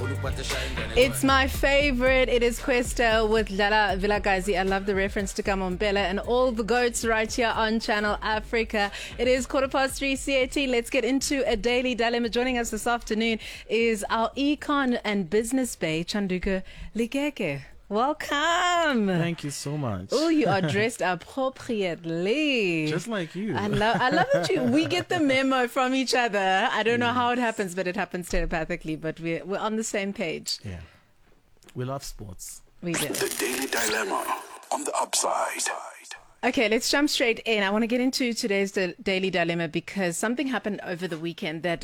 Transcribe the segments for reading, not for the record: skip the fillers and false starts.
It's my favorite. It is Questa with Lala Vilakazi. I love the reference to Kamompela and all the goats right here on Channel Africa. It is 3:15 CAT. Let's get into a daily dilemma. Joining us this afternoon is our econ and business bae, Chanduka Ligeke. Welcome. Thank you so much. Oh, you are dressed appropriately. Just like you. I love that we get the memo from each other. I don't know how it happens, but it happens telepathically. But we're on the same page. Yeah. We love sports. We do. The Daily Dilemma on the upside. Okay, let's jump straight in. I want to get into today's Daily Dilemma because something happened over the weekend that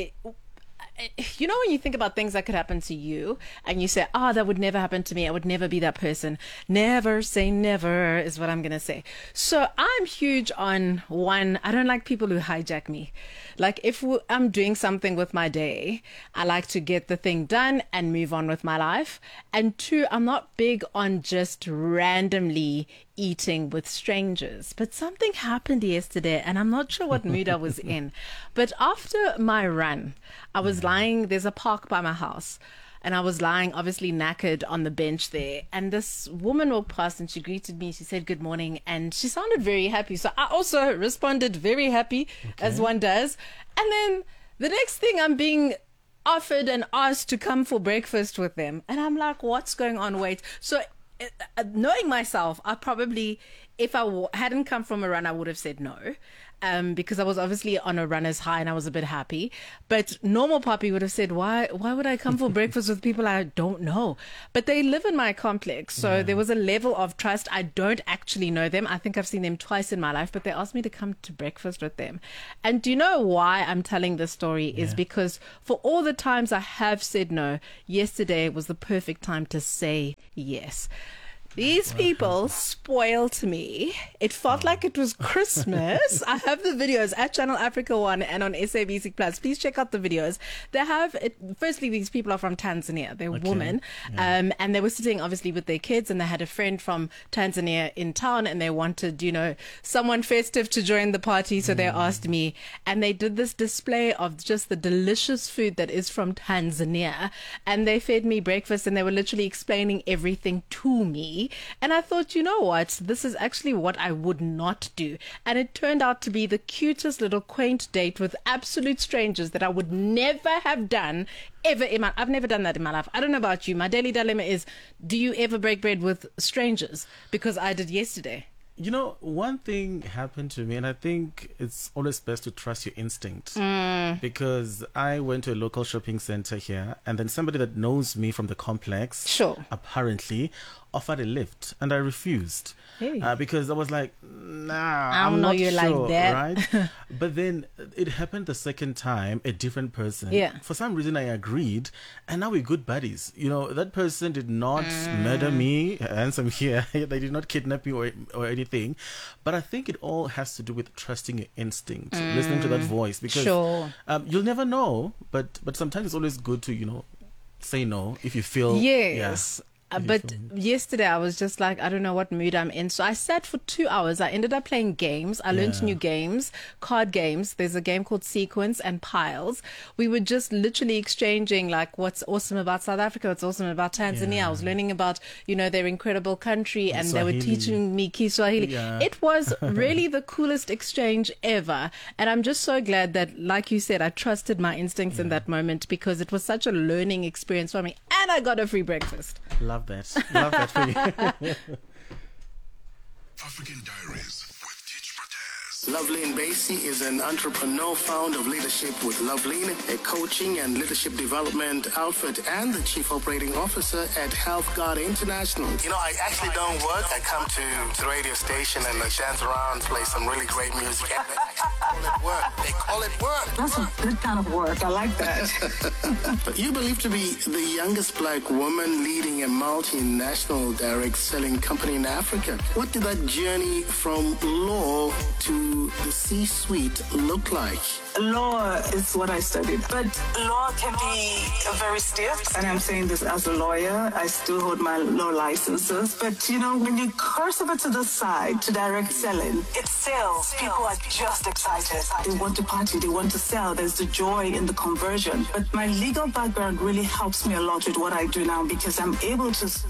you know, when you think about things that could happen to you and you say, that would never happen to me. I would never be that person. Never say never is what I'm going to say. So I'm huge on one, I don't like people who hijack me. Like if I'm doing something with my day, I like to get the thing done and move on with my life. And two, I'm not big on just randomly eating with strangers. But something happened yesterday and I'm not sure what mood I was in. But after my run, I was lying, there's a park by my house, and I was lying obviously knackered on the bench there, and this woman walked past and she greeted me. She said good morning and she sounded very happy, so I also responded very happy, as one does. And then the next thing, I'm being offered and asked to come for breakfast with them, and I'm like, what's going on? Wait, so knowing myself, I probably, if I hadn't come from a run, I would have said no, because I was obviously on a runner's high and I was a bit happy. But normal Poppy would have said, why would I come for breakfast with people I don't know? But they live in my complex, so there was a level of trust. I don't actually know them. I think I've seen them twice in my life, but they asked me to come to breakfast with them. And do you know why I'm telling this story? Is because for all the times I have said no, yesterday was the perfect time to say yes. These people spoiled me. It felt like it was Christmas. I have the videos at Channel Africa 1 and on SABC Plus. Please check out the videos. They have it. Firstly, these people are from Tanzania. They're women. And they were sitting obviously with their kids, and they had a friend from Tanzania in town, and they wanted, someone festive to join the party. So they asked me, and they did this display of just the delicious food that is from Tanzania. And they fed me breakfast, and they were literally explaining everything to me. And I thought, you know what? This is actually what I would not do. And it turned out to be the cutest little quaint date with absolute strangers that I would never have done ever in my... I've never done that in my life. I don't know about you. My daily dilemma is, do you ever break bread with strangers? Because I did yesterday. You know, one thing happened to me, and I think it's always best to trust your instinct. Because I went to a local shopping center here, and then somebody that knows me from the complex, apparently, offered a lift, and I refused. Because I was like, nah, I'm not sure, like that. Right? But then it happened the second time, a different person. For some reason, I agreed, and now we're good buddies. That person did not murder me, handsome here. They did not kidnap me or anything. But I think it all has to do with trusting your instinct, listening to that voice. Because you'll never know, but sometimes it's always good to, say no if you feel... Yes. But yesterday I was just like, I don't know what mood I'm in. So I sat for 2 hours. I ended up playing games. I learned new games, card games. There's a game called Sequence and Piles. We were just literally exchanging like what's awesome about South Africa, what's awesome about Tanzania. I was learning about, their incredible country, and they were teaching me Kiswahili. It was really the coolest exchange ever. And I'm just so glad that, like you said, I trusted my instincts in that moment, because it was such a learning experience for me. And I got a free breakfast. Love that for you. African Diaries with Teach Prates. Loveline Basie is an entrepreneur, founder of Leadership with Loveline, a coaching and leadership development outfit, and the chief operating officer at Health Guard International. I actually don't work. I come to the radio station and I dance around, play some really great music. They call it work. That's a good kind of work. I like that. But you believe to be the youngest black woman leading a multinational direct selling company in Africa. What did that journey from law to do the C-suite look like? Law is what I studied, but law can be very stiff. And I'm saying this as a lawyer. I still hold my law licenses. But, you know, when you curse over to the side to direct selling, it sells. People are just excited. They want to party. They want to sell. There's the joy in the conversion. But my legal background really helps me a lot with what I do now because I'm able to